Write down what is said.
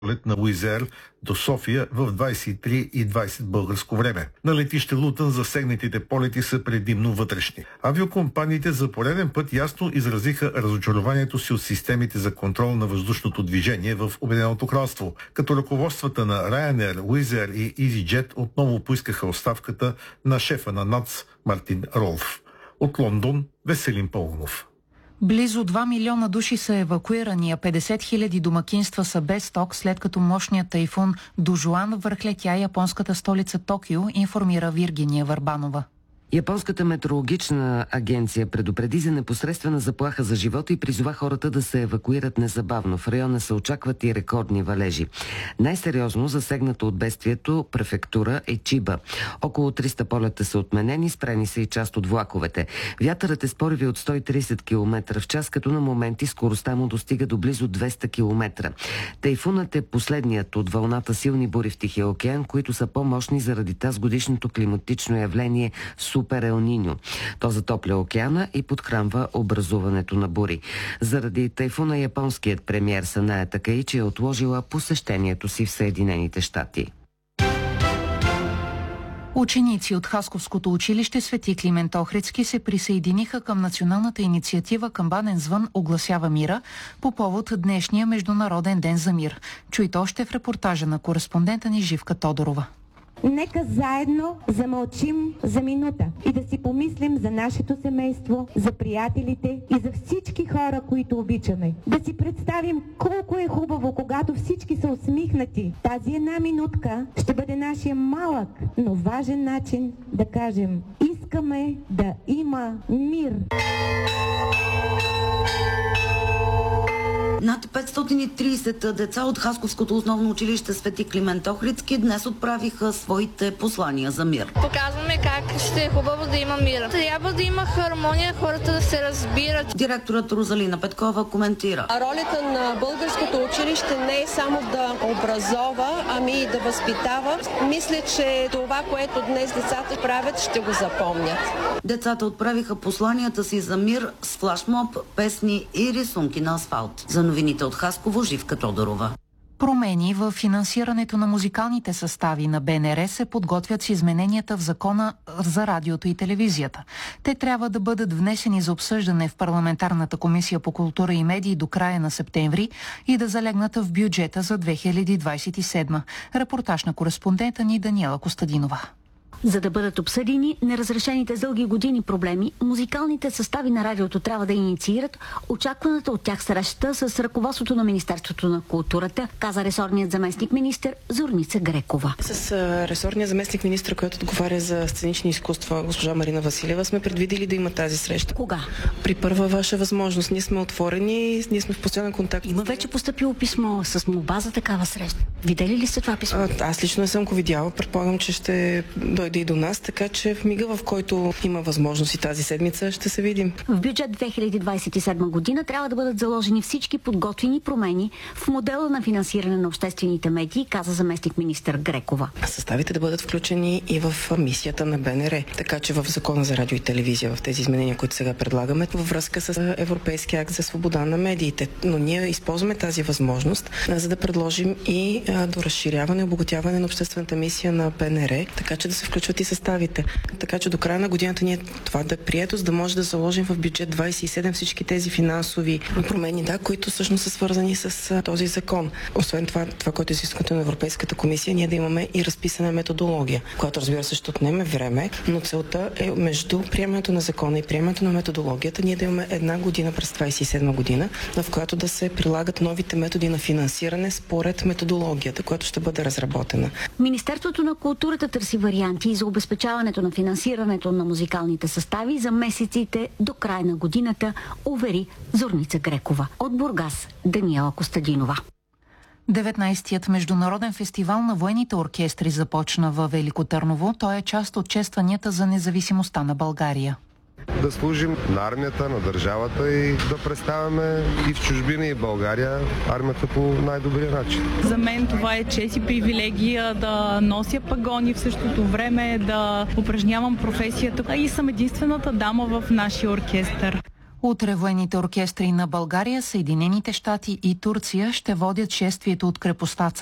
полет на Wizz Air до София в 23:20 българско време. На летище Лутън засегнатите полети са предимно вътрешни. Авиокомпаниите за пореден път ясно изразиха разочарованието си от системите за контрол на въздушното движение в Обединеното кралство, като ръководствата на Ryanair, Wizz Air и EasyJet отново поискаха оставката на шефа на НАЦ Мартин Ролф. От Лондон Веселин Пълнов. Близо 2 милиона души са евакуирани, а 50 хиляди домакинства са без ток, след като мощният тайфун Дожуан върхлетя японската столица Токио, информира Виргиния Върбанова. Японската метеорологична агенция предупреди за непосредствена заплаха за живота и призова хората да се евакуират незабавно. В района се очакват и рекордни валежи. Най-сериозно засегнато от бедствието префектура е Чиба. Около 300 полета са отменени, спрени са и част от влаковете. Вятърът е с пориви от 130 км в час, като на моменти скоростта му достига до близо 200 км. Тайфунът е последният от вълната силни бури в Тихия океан, които са по-мощни заради тазгодишното климатично явление Супер Ел Ниньо. То затопля океана и подхранва образуването на бури. Заради тайфуна японският премиер Саная Такаичи е отложила посещението си в Съединените щати. Ученици от Хасковското училище Свети Климент Охридски се присъединиха към националната инициатива "Камбанен звън огласява мира" по повод днешния Международен ден за мир. Чуйте още в репортажа на кореспондента ни Живка Тодорова. Нека заедно замълчим за минута и да си помислим за нашето семейство, за приятелите и за всички хора, които обичаме. Да си представим колко е хубаво, когато всички са усмихнати. Тази една минутка ще бъде нашия малък, но важен начин да кажем: искаме да има мир. Над 530 деца от Хасковското основно училище Свети Климент Охридски днес отправиха своите послания за мир. Показваме как ще е хубаво да има мир. Трябва да има хармония, хората да се разбират. Директорът Розалина Петкова коментира: ролята на българското училище не е само да образова, ами и да възпитава. Мисля, че това, което днес децата правят, ще го запомнят. Децата отправиха посланията си за мир с флашмоб, песни и рисунки на асфалт. За новините от Хасково, Живка Тодорова. Промени в финансирането на музикалните състави на БНР се подготвят с измененията в закона за радиото и телевизията. Те трябва да бъдат внесени за обсъждане в Парламентарната комисия по култура и медии до края на септември и да залегнат в бюджета за 2027. Репортаж на кореспондента ни Даниела Костадинова. За да бъдат обсъдени неразрешените с дълги години проблеми, музикалните състави на радиото трябва да инициират очакваната от тях среща с ръководството на Министерството на културата, каза ресорният заместник-министър Зорница Грекова. С ресорния заместник-министър, който отговаря за сценични изкуства, госпожа Марина Василева, сме предвидили да има тази среща. Кога? При първа ваша възможност. Ние сме отворени, ние сме в постоянен контакт. Има вече постъпило писмо с молба за такава среща. Видели ли сте това писмо? Аз лично не съм го видяла. Предполагам, че ще дойде и до нас, така че в мига, в който има възможност и тази седмица, ще се видим. В бюджет 2027 година трябва да бъдат заложени всички подготвени промени в модела на финансиране на обществените медии, каза заместник-министър Грекова. Съставите да бъдат включени и в мисията на БНР, така че в Закона за радио и телевизия, в тези изменения, които сега предлагаме, във връзка с Европейския акт за свобода на медиите. Но ние използваме тази възможност, за да предложим и до разширяване и обогатяване на обществената мисия на БНР, така че да се включват и съставите. Така че до края на годината ние това да е прието, за да може да заложим в бюджет 27 всички тези финансови промени, които всъщност са свързани с този закон. Освен това, което е изискването на Европейската комисия, ние да имаме и разписана методология, която, разбира се, ще отнеме време, но целта е между приемането на закона и приемането на методологията ние да имаме една година през 27 година, в която да се прилагат новите методи на финансиране според методологията, която ще бъде разработена. Министерството на културата търси варианти за обезпечаването на финансирането на музикалните състави за месеците до края на годината, увери Зорница Грекова. От Бургас, Даниела Костадинова. 19-тият международен фестивал на военните оркестри започна във Велико Търново. Той е част от честванията за независимостта на България. Да служим на армията, на държавата и да представяме и в чужбина, и в България армията по най-добрия начин. За мен това е чест и привилегия да нося пагони, в същото време да упражнявам професията и съм единствената дама в нашия оркестър. Утре военните оркестри на България, Съединените щати и Турция ще водят шествието от крепостта